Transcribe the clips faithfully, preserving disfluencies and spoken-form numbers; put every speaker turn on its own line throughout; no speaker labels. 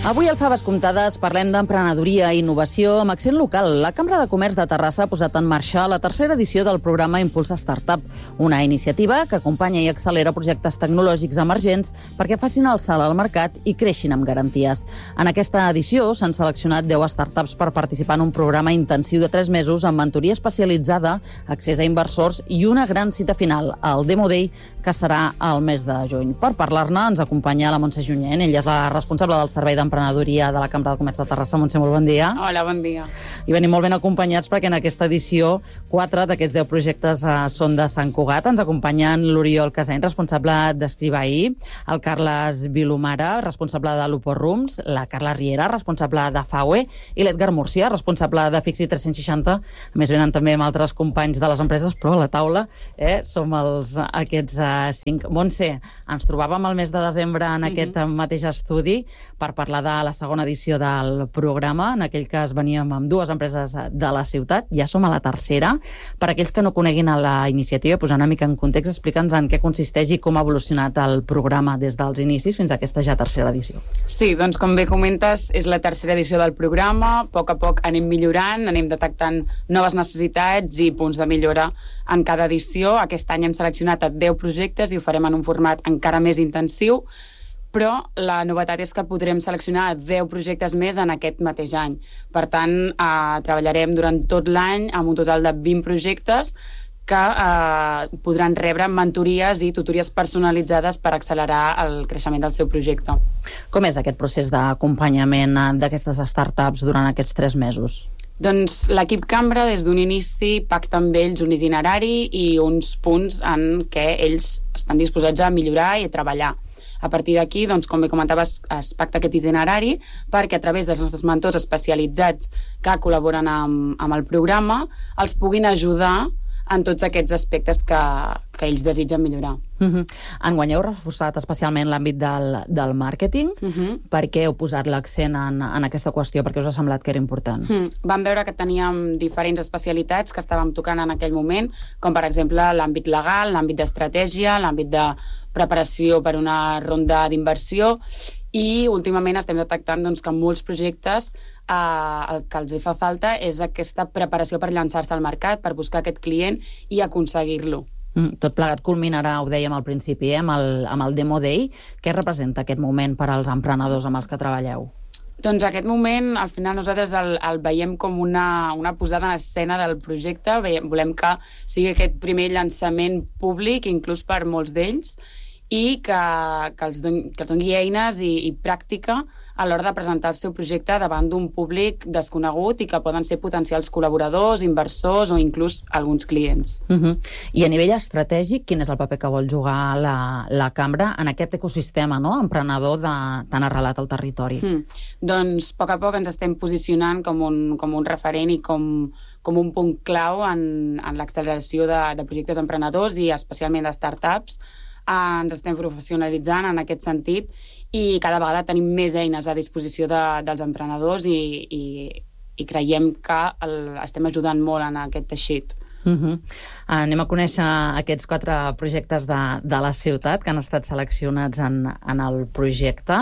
Avui al Faves Comptades parlem d'emprenedoria i innovació amb accent local. La Cambra de Comerç de Terrassa ha posat en marxa la tercera edició del programa Impulsa Startup, una iniciativa que acompanya i accelera projectes tecnològics emergents perquè facin el salt al mercat i creixin amb garanties. En aquesta edició s'han seleccionat deu startups per participar en un programa intensiu de tres mesos amb mentoria especialitzada, accés a inversors i una gran cita final, el Demo Day, que serà al mes de juny. Per parlar-ne ens acompanya la Montse Junyent. Ella és la responsable del Servei d'Emprenedoria de la Cambra de Comerç de Terrassa. Montse, molt bon dia.
Hola, bon dia.
I venim molt ben acompanyats perquè en aquesta edició quatre d'aquests deu projectes eh, són de Sant Cugat. Ens acompanyen l'Oriol Casany, responsable d'Escrivaí, el Carles Vilomara, responsable de l'Upor Rooms, la Carla Riera, responsable de Faue, i l'Edgar Múrcia, responsable de Fixi tres-cents seixanta. A més, venen també amb altres companys de les empreses, però a la taula eh, som els, aquests eh, cinc. Montse, ens trobàvem el mes de desembre en aquest mm-hmm. mateix estudi per parlar de la segona edició del programa. En aquell cas veníem amb dues empreses de la ciutat. Ja som a la tercera. Per aquells que no coneguin a la iniciativa, posant una mica en context, explica'ns en què consisteix i com ha evolucionat el programa des dels inicis fins a aquesta ja tercera edició.
Sí, doncs com bé comentes, és la tercera edició del programa. A poc a poc anem millorant, anem detectant noves necessitats i punts de millora en cada edició. Aquest any hem seleccionat a deu projectes i ho farem en un format encara més intensiu, però la novetat és que podrem seleccionar deu projectes més en aquest mateix any. Per tant, eh, treballarem durant tot l'any amb un total de vint projectes que eh, podran rebre mentories i tutories personalitzades per accelerar el creixement del seu projecte.
Com és aquest procés d'acompanyament d'aquestes startups durant aquests tres mesos?
Doncs l'equip Cambra, des d'un inici, pacta amb ells un itinerari i uns punts en què ells estan disposats a millorar i a treballar. A partir d'aquí, doncs, com bé comentaves, es pacta aquest itinerari perquè a través dels nostres mentors especialitzats que col·laboren amb, amb el programa els puguin ajudar en tots aquests aspectes que, que ells desitgen millorar.
Uh-huh. Enguany heu reforçat especialment l'àmbit del, del màrqueting. Uh-huh. Per què heu posat l'accent en, en aquesta qüestió? Perquè us ha semblat que era important?
Uh-huh. Vam veure que teníem diferents especialitats que estàvem tocant en aquell moment, com per exemple l'àmbit legal, l'àmbit d'estratègia, l'àmbit de preparació per una ronda d'inversió, i últimament estem detectant doncs, que molts projectes eh, el que els hi fa falta és aquesta preparació per llançar-se al mercat, per buscar aquest client i aconseguir-lo.
Mm, tot plegat culminarà, ho dèiem al principi, eh, amb, el, amb el Demo Day. Què representa aquest moment per als emprenedors amb els que treballeu?
Doncs aquest moment, al final, nosaltres el, el veiem com una, una posada en escena del projecte. Veiem, volem que sigui aquest primer llançament públic, inclús per molts d'ells, i que, que, els doni, que els doni eines i, i pràctica a l'hora de presentar el seu projecte davant d'un públic desconegut i que poden ser potencials col·laboradors, inversors o inclús alguns clients.
Uh-huh. I a nivell estratègic, quin és el paper que vol jugar la, la Cambra en aquest ecosistema, no?, emprenedor de, tan arrelat al territori?
Mm. Doncs a poc a poc ens estem posicionant com un, com un referent i com, com un punt clau en, en l'acceleració de, de projectes emprenedors i especialment de startups. Uh, ens estem professionalitzant en aquest sentit i cada vegada tenim més eines a disposició de, dels emprenedors i, i, i creiem que el, estem ajudant molt en aquest teixit.
Uh-huh. Anem a conèixer aquests quatre projectes de, de la ciutat que han estat seleccionats en, en el projecte.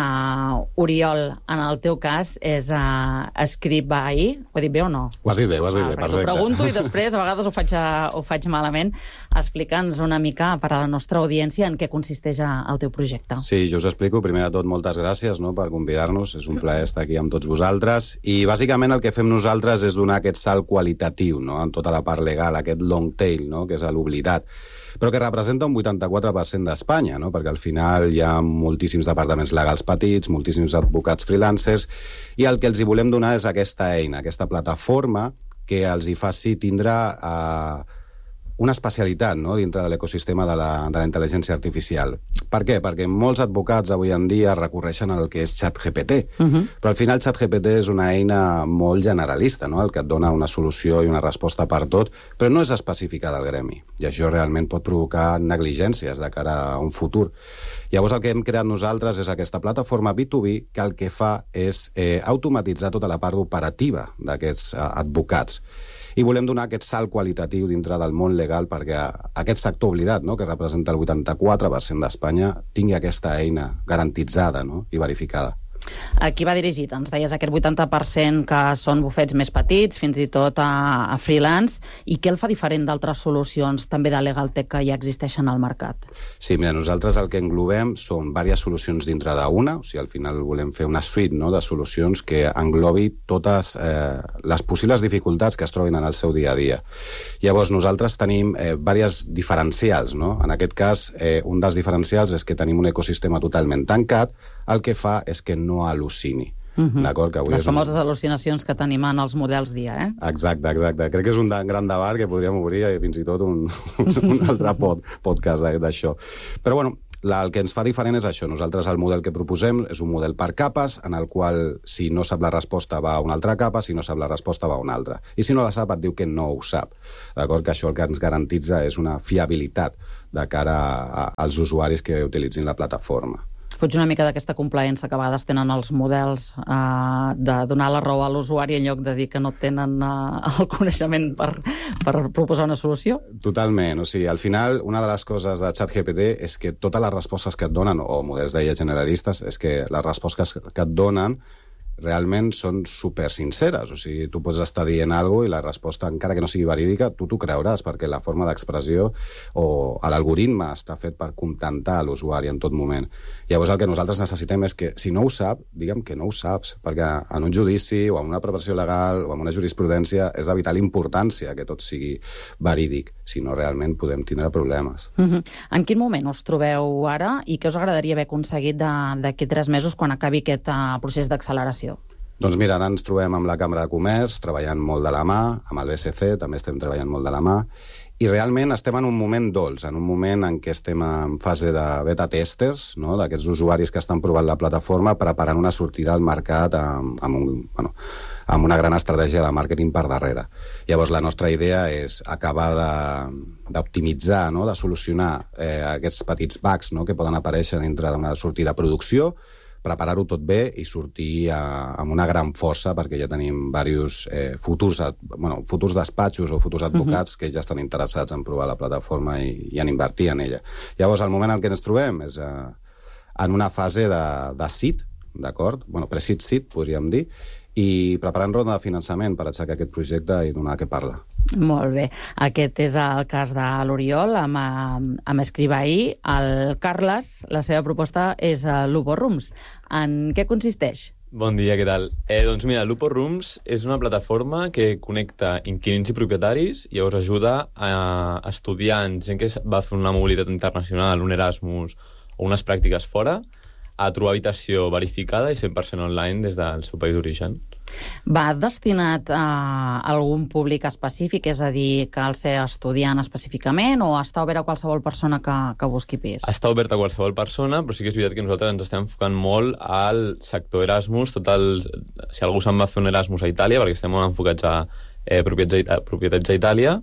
Uh, Oriol, en el teu cas, és uh, Escrivaí. Ho he dit bé o no?
Ho has dit bé, ho has dit
ah,
bé, perfecte.
Ho pregunto i després a vegades ho faig, ho faig malament. Explica'ns una mica per a la nostra audiència en què consisteix el teu projecte.
Sí, jo us explico. Primer de tot, moltes gràcies, no?, per convidar-nos. És un plaer estar aquí amb tots vosaltres. I bàsicament el que fem nosaltres és donar aquest salt qualitatiu, no?, en tota la part legal, aquest long tail, no?, que és l'oblidat, però que representa un vuitanta-quatre per cent d'Espanya, no?, perquè al final hi ha moltíssims departaments legals petits, moltíssims advocats freelancers, i el que els hi volem donar és aquesta eina, aquesta plataforma que els hi faci tindre eh, una especialitat, no?, dintre de l'ecosistema de la, de la intel·ligència artificial. Per què? Perquè molts advocats avui en dia recorreixen al que és ChatGPT, uh-huh. però al final ChatGPT és una eina molt generalista, no?, el que et dona una solució i una resposta per tot, però no és específica del gremi, i això realment pot provocar negligències de cara a un futur. Llavors el que hem creat nosaltres és aquesta plataforma B dos B que el que fa és eh, automatitzar tota la part operativa d'aquests eh, advocats. I volem donar aquest salt qualitatiu dintre del món legal perquè aquest sector oblidat, no?, que representa el vuitanta-quatre per cent d'Espanya, tingui aquesta eina garantitzada, no?, i verificada.
A qui va dirigit? Ens deies aquest vuitanta per cent que són bufets més petits, fins i tot a, a freelance, i què el fa diferent d'altres solucions també de Legal Tech que ja existeixen al mercat?
Sí, mira, nosaltres el que englobem són diverses solucions dintre d'una, o sigui, al final volem fer una suite, no?, de solucions que englobi totes eh, les possibles dificultats que es trobin en el seu dia a dia. Llavors, nosaltres tenim eh, diverses diferencials, no? En aquest cas, eh, un dels diferencials és que tenim un ecosistema totalment tancat, el que fa és que no al·lucini.
Uh-huh.
D'acord? Que avui
Les
és un...
famoses al·lucinacions que tenim en els models dia, eh?
Exacte, exacte. Crec que és un de, gran debat que podríem obrir i fins i tot un, un altre pod, podcast d'això. Però, bueno, la, el que ens fa diferent és això. Nosaltres el model que proposem és un model per capes, en el qual si no sap la resposta va a una altra capa, si no sap la resposta va a una altra. I si no la sap et diu que no ho sap. D'acord? Que això el que ens garantitza és una fiabilitat de cara a, als usuaris que utilitzin la plataforma.
Fuig una mica d'aquesta compliance que a vegades tenen els models eh, de donar la raó a l'usuari en lloc de dir que no tenen eh, el coneixement per, per proposar una solució?
Totalment. O sigui, al final, una de les coses de ChatGPT és que totes les respostes que et donen, o models d'I A generalistes, és que les respostes que et donen realment són super sinceres. O sigui, tu pots estar dient alguna cosa i la resposta, encara que no sigui verídica, tu t'ho creuràs, perquè la forma d'expressió o l'algoritme està fet per contentar l'usuari en tot moment. Llavors, el que nosaltres necessitem és que, si no ho sap, diguem que no ho saps, perquè en un judici o en una preparació legal o en una jurisprudència és de vital importància que tot sigui verídic, si no realment podem tindre problemes.
Uh-huh. En quin moment us trobeu ara i què us agradaria haver aconseguit d'aquí tres mesos quan acabi aquest uh, procés d'acceleració?
Doncs mira, ara ens trobem amb la Cambra de Comerç, treballant molt de la mà, amb el B S C també estem treballant molt de la mà, i realment estem en un moment dolç, en un moment en què estem en fase de beta testers, no?, d'aquests usuaris que estan provant la plataforma, preparant una sortida al mercat amb, amb, un, bueno, amb una gran estratègia de màrqueting per darrere. Llavors, la nostra idea és acabar d'optimitzar, no?, de solucionar eh, aquests petits bugs, no?, que poden aparèixer dintre d'una sortida de producció, preparar-ho tot bé i sortir a, amb una gran força, perquè ja tenim diversos eh, futurs, bueno, futurs despatxos o futurs advocats uh-huh. que ja estan interessats en provar la plataforma i, i en invertir en ella. Llavors, el moment en què ens trobem és eh, en una fase de, de seed, d'acord? Bueno, pre-seed seed, podríem dir, i preparant ronda de finançament per aixecar aquest projecte i donar què parla.
Molt bé. Aquest és el cas de l'Oriol amb, amb Escrivaí. El Carles, la seva proposta és Lupo Rooms. En què consisteix?
Bon dia, què tal? Eh, doncs mira, Lupo Rooms és una plataforma que connecta inquilins i propietaris i llavors ajuda a estudiants, gent que va fer una mobilitat internacional, un Erasmus o unes pràctiques fora, a trobar habitació verificada i cent per cent online des del seu país d'origen.
Va destinat a algun públic específic, és a dir, cal ser estudiant específicament, o està obert a qualsevol persona que, que busqui pis?
Està obert a qualsevol persona, però sí que és veritat que nosaltres ens estem enfocant molt al sector Erasmus, tot el, si algú se'n va fer un Erasmus a Itàlia, perquè estem molt enfocats a, eh, propietats, a propietats a Itàlia,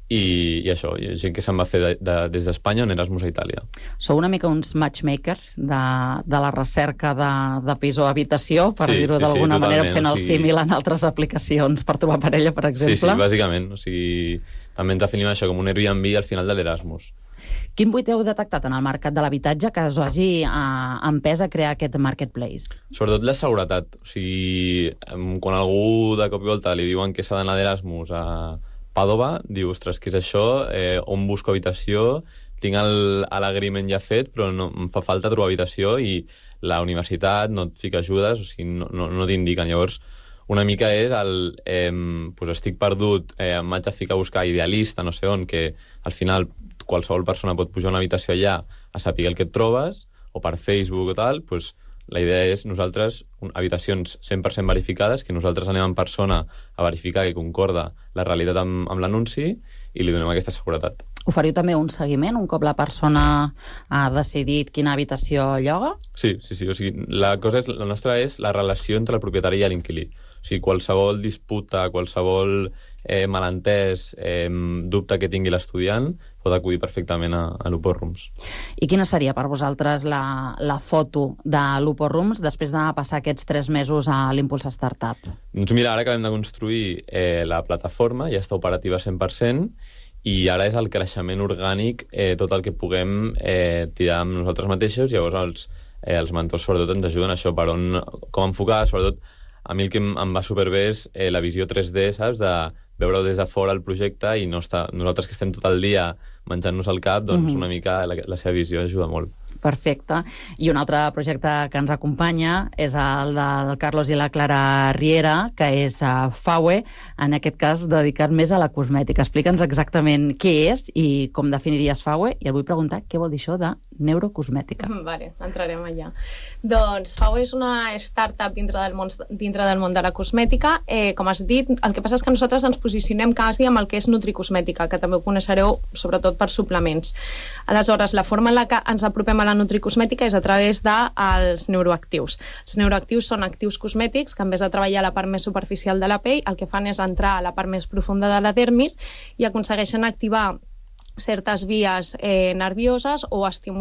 i, i això, hi ha gent que se'n va fer de, de, des d'Espanya en Erasmus a Itàlia.
Sou una mica uns matchmakers de, de la recerca de, de pis o habitació, per
sí,
dir-ho
sí,
d'alguna
sí,
manera, fent
o
el
sigui...
símil en altres aplicacions per trobar parella, per exemple.
Sí, sí, bàsicament. O sigui, també ens definim això com un Airbnb al final de l'Erasmus.
Quin buit heu detectat en el mercat de l'habitatge que us hagi eh, empès a crear aquest marketplace?
Sobretot la seguretat. O sigui, quan algú de cop i volta li diuen que s'ha d'anar d'Erasmus a Pàdova, diu, ostres, què és això? Eh, on busco habitació? Tinc l'agriment ja fet, però no, em fa falta trobar habitació i la universitat no et fica ajudes, o sigui, no, no, no t'indiquen. Llavors, una mica és el... Eh, pues estic perdut, eh, em vaig a ficar a buscar Idealista, no sé on, que al final qualsevol persona pot pujar una habitació allà a saber el que et trobes, o per Facebook o tal, doncs la idea és nosaltres, habitacions cent per cent verificades, que nosaltres anem en persona a verificar que concorda la realitat amb, amb l'anunci i li donem aquesta seguretat.
Oferiu també un seguiment un cop la persona ha decidit quina habitació lloga?
Sí, sí, sí. O sigui, la cosa és, la nostra és la relació entre el propietari i l'inquilí. O sigui, qualsevol disputa, qualsevol eh, malentès, eh, dubte que tingui l'estudiant, pot acudir perfectament a, a Lupo Rooms.
I quina seria per vosaltres la, la foto de Lupo Rooms després de passar aquests tres mesos a l'Impuls Startup?
Doncs mira, ara acabem de construir eh, la plataforma, ja està operativa cent per cent, i ara és el creixement orgànic, eh, tot el que puguem eh, tirar amb nosaltres mateixos. Llavors els, eh, els mentors sobretot ens ajuden a això, per on, com enfocar, sobretot a mi el que em, em va superbé és eh, la visió tres D, saps? De veure des de fora el projecte i no estar, nosaltres que estem tot el dia menjant-nos al cap, doncs
Mhm.
una mica la, la seva visió ajuda molt.
Perfecte. I un altre projecte que ens acompanya és el del Carlos i la Clara Riera, que és uh, Faue, en aquest cas dedicat més a la cosmètica. Explica'ns exactament què és i com definiries Faue, i et vull preguntar què vol dir això de neurocosmètica.
Vale, entrarem allà. Doncs Faue és una startup dintre del món, dintre del món de la cosmètica. Eh, com has dit, el que passa és que nosaltres ens posicionem quasi amb el que és nutricosmètica, que també ho coneixereu sobretot per suplements. Aleshores, la forma en la que ens apropem a la nutricosmètica és a través dels neuroactius. Els neuroactius són actius cosmètics que en vez de treballar a la part més superficial de la pell, el que fan és entrar a la part més profunda de la dermis i aconsegueixen activar certes vies eh, nervioses o estimular